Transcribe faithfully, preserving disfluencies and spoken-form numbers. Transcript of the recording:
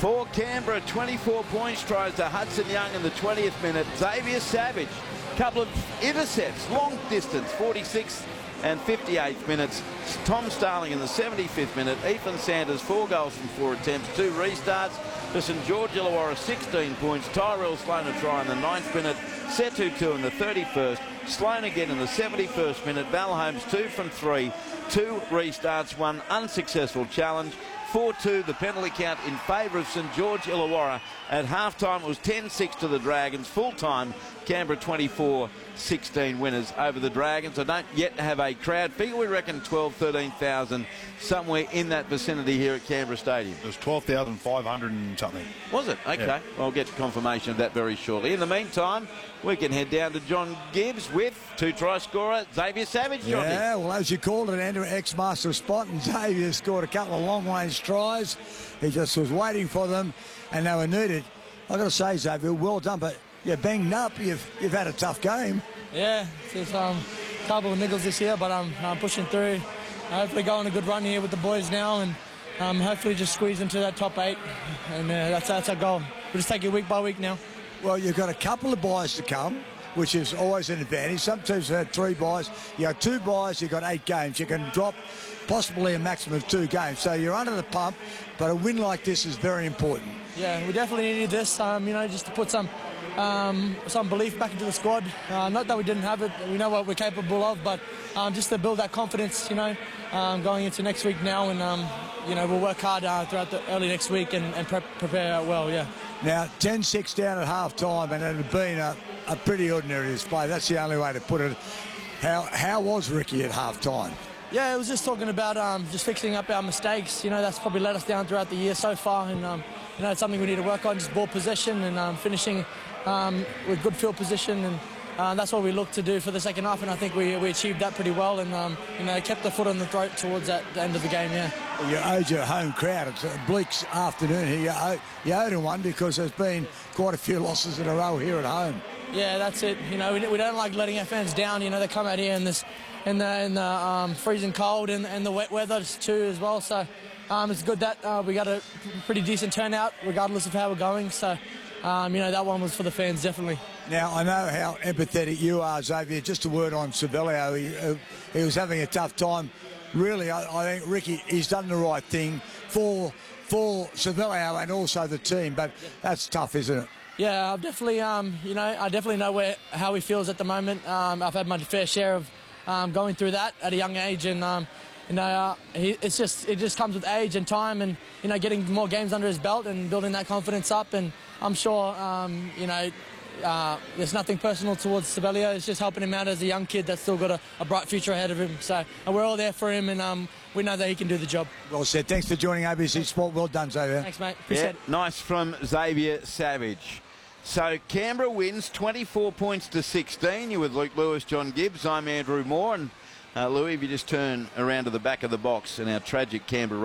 For Canberra, twenty-four points, tries to Hudson Young in the twentieth minute. Xavier Savage, couple of intercepts, long distance, forty-sixth and fifty-eighth minutes. Tom Starling in the seventy-fifth minute. Ethan Sanders, four goals from four attempts, two restarts. For St George Illawarra, sixteen points. Tyrell Sloan a try in the ninth minute. Setu two in the thirty-first. Sloan again in the seventy-first minute. Val Holmes two from three. Two restarts, one unsuccessful challenge. four two the penalty count in favour of St George Illawarra. At half-time it was ten six to the Dragons. Full-time, Canberra twenty-four sixteen winners over the Dragons. I don't yet have a crowd figure. We reckon twelve, thirteen thousand, somewhere in that vicinity here at Canberra Stadium. It was twelve thousand five hundred and something. Was it? Okay. Yeah. Well, I'll get confirmation of that very shortly. In the meantime, we can head down to John Gibbs with two-try scorer Xavier Savage. John Yeah, Gibbs. well, as you called it, Andrew, ex-master spot, and Xavier scored a couple of long-range tries. He just was waiting for them, and they were needed. I've got to say, Xavier, well done, but you're banged up. You've, you've had a tough game. Yeah, it's um, a couple of niggles this year, but I'm, I'm pushing through. Hopefully go on a good run here with the boys now, and um, hopefully just squeeze into that top eight, and uh, that's, that's our goal. We'll just take it week by week now. Well, you've got a couple of buys to come, which is always an advantage. Sometimes you've had three buys. You have two buys, you've got eight games. You can drop possibly a maximum of two games. So you're under the pump, but a win like this is very important. Yeah, we definitely needed this, um, you know, just to put some um, some belief back into the squad. Uh, not that we didn't have it, we know what we're capable of, but um, just to build that confidence, you know, um, going into next week now, and, um, you know, we'll work hard uh, throughout the early next week and, and pre prepare well, yeah. Now, ten six down at half-time, and it had been a, a pretty ordinary display. That's the only way to put it. How, how was Ricky at half-time? Yeah, it was just talking about um, just fixing up our mistakes. You know, that's probably let us down throughout the year so far, and um, you know, it's something we need to work on. Just ball possession and um, finishing um, with good field position, and uh, that's what we looked to do for the second half. And I think we, we achieved that pretty well, and um, you know, kept the foot on the throat towards that, the end of the game. Yeah. Well, you owed your home crowd. It's a bleak afternoon here. You owed, you owed them one because there's been quite a few losses in a row here at home. Yeah, that's it. You know, we, we don't like letting our fans down. You know, they come out here in this, in the, in the um, freezing cold and, and the wet weather too as well. So um, it's good that uh, we got a pretty decent turnout, regardless of how we're going. So um, you know, that one was for the fans, definitely. Now, I know how empathetic you are, Xavier. Just a word on Savelio. He, uh, he was having a tough time. Really, I, I think Ricky, he's done the right thing for for Savelio and also the team. But that's tough, isn't it? Yeah, I've definitely, um, you know, I definitely know where how he feels at the moment. Um, I've had my fair share of um, going through that at a young age, and um, you know, uh, he, it's just it just comes with age and time, and you know, getting more games under his belt and building that confidence up. And I'm sure, um, you know, uh, there's nothing personal towards Savelio. It's just helping him out as a young kid that's still got a, a bright future ahead of him. So and we're all there for him, and um, we know that he can do the job. Well said. Thanks for joining A B C Sport. Well done, Xavier. Thanks, mate. Appreciate Yeah, it. nice from Xavier Savage. So Canberra wins twenty-four points to sixteen. You're with Luke Lewis, John Gibbs. I'm Andrew Moore. And uh, Louis, if you just turn around to the back of the box and our tragic Canberra